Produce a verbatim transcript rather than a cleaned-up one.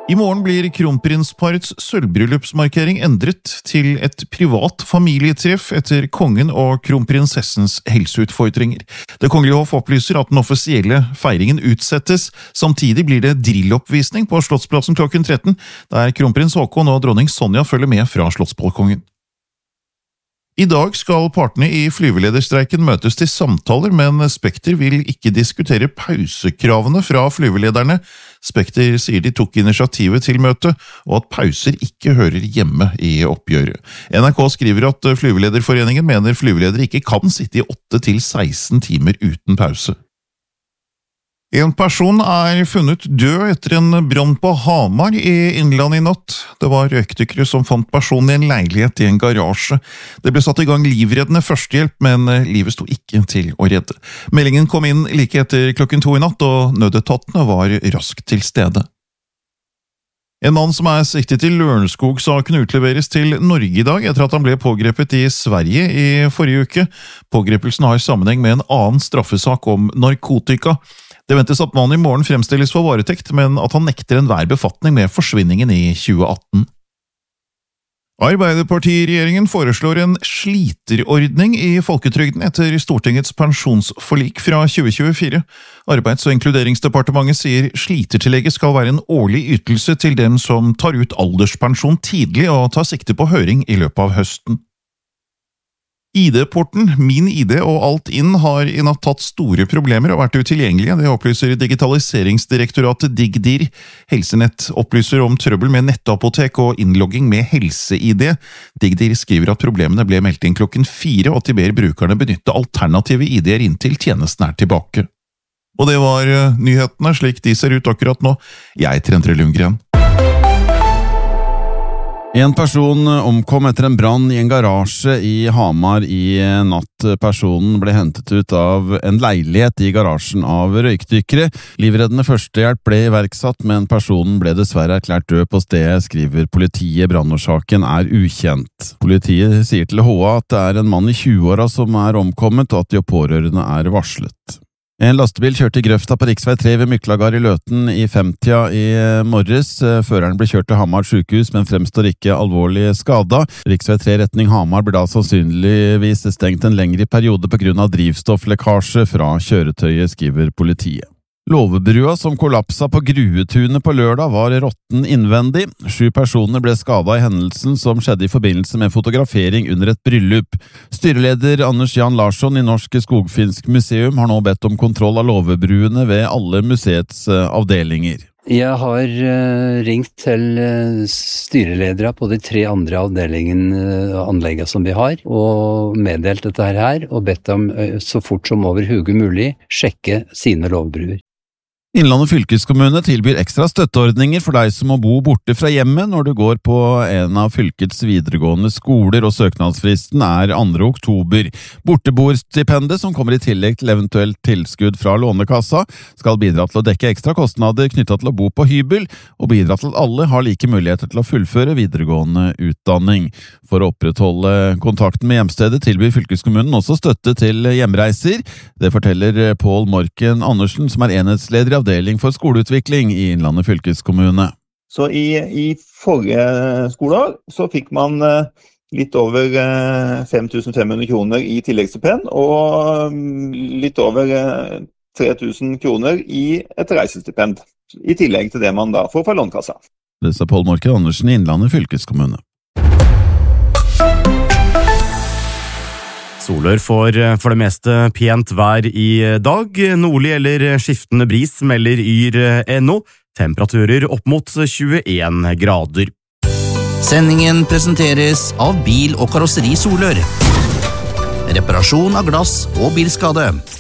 I morgen blir kronprinsparets sølvbryllupsmarkering endret til et privat familietreff etter kongen og kronprinsessens helseutfordringer. Det kongelige hoff opplyser at den offisielle feiringen utsettes. Samtidig blir det drilloppvisning på Slottsplassen klokken tretten, der kronprins Haakon og dronning Sonja følger med fra slottsbalkongen. I dag skal partene i flyvelederstreiken møtes til samtaler, men Spekter vil ikke diskutere pausekravene fra flyvelederne. Spekter sier de tok initiativet til møtet, og at pauser ikke hører hjemme i oppgjøret. N R K skriver at flyvelederforeningen mener flyveledere ikke kan sitte i åtte til seksten timer uten pause. En person er funnet død etter en brann på Hamar i Innlandet i natt. Det var røykdykkere som fant personen i en leilighet i en garasje. Det ble satt i gang livreddende førstehjelp, men livet sto ikke til å redde. Meldingen kom inn like etter klokken to i natt, og nødetatene var raskt til stede. En mann som er siktet i Lørenskog-saken utleveres til Norge i dag etter at han ble pågrepet i Sverige i forrige uke. Pågrepelsen har sammenheng med en annen straffesak om narkotika. Det ventes at mannen i morgen fremstilles for varetekt, men at han nekter enhver befatning med forsvinningen i tjue atten. Arbeiderpartiregjeringen foreslår en sliterordning i folketrygden etter Stortingets pensjonsforlik fra tjue tjuefire. Arbeids- og inkluderingsdepartementet sier slitertillegget skal være en årlig ytelse til dem som tar ut alderspensjon tidlig og tar sikte på høring i løpet av høsten. I D-porten, Min I D og Alt-inn har i natt tatt store problemer og vært utilgjengelige. Det opplyser Digitaliseringsdirektoratet Digdir. Helsenett opplyser om trøbbel med nettapotek og innlogging med helse-I D. Digdir skriver at problemene ble meldt inn klokken fire, og at de ber brukerne benytte alternative I D-er inntil tjenesten er tilbake. Og det var nyhetene slik de ser ut akkurat nå. Jeg heter Endre Lundgren. En person omkom etter en brann i en garasje i Hamar i natt. Personen ble hentet ut av en leilighet i garasjen av røykdykkere. Livreddende førstehjelp ble iverksatt, men personen ble dessverre erklært død på stedet, skriver politiet. Brannårsaken er ukjent. Politiet sier til H A at det er en mann i tjueåra som er omkommet, og at de pårørende er varslet. En lastebil kjørte i grøfta på riksvei tre ved Myklagard i Løten i femtida i morges. Føreren ble kjørt til Hamar sykehus, men fremstår ikke alvorlig skada. Riksvei tre retning Hamar ble da sannsynligvis stengt en lengre periode på grunn av drivstofflekkasje fra kjøretøyet, skriver politiet. Låvebrua som kollapsa på Gruetunet på lørdag var råtten innvendig. Sju personer ble skadet i hendelsen som skjedde i forbindelse med fotografering under et bryllup. Styreleder Anders Jan Larsson i Norsk Skogfinsk Museum har nå bedt om kontroll av låvebruene ved alle museets avdelinger. Jeg har ringt til styreledere på de tre andre avdelingene anleggene som vi har, og meddelt dette her, og bedt dem så fort som overhodet mulig sjekke sine låvebruer. Innlandet fylkeskommune tilbyr ekstra støtteordninger for deg som må bo borte fra hjemmet når du går på en av fylkets videregående skoler, og søknadsfristen er andre oktober. Borteboerstipendet, som kommer i tillegg til eventuelt tilskudd fra Lånekassa, skal bidra til å dekke ekstra kostnader knyttet til å bo på hybel, og bidra til at alle har like muligheter til å fullføre videregående utdanning. For å opprettholde kontakten med hjemstedet tilbyr fylkeskommunen også støtte til hjemreiser. Det forteller Pål Morken Andersen, som er enhetsleder i avdeling for skoleutvikling i Innlandet fylkeskommune. Så i, i forrige skoleår så fikk man litt over fem tusen fem hundre kroner i tilleggsstipend og litt over tre tusen kroner i et reisestipend, i tillegg til det man da får fra Lånekassa. Det sa Pål Morken Andersen i Innlandet fylkeskommune. Solør får for det meste pent vær i dag. Nordlig eller skiftende bris melder Yr N O. Temperaturer opp mot tjueen grader. Sendingen presenteres av Bil- og Karosseri Solør. Reparasjon av glass og bilskade.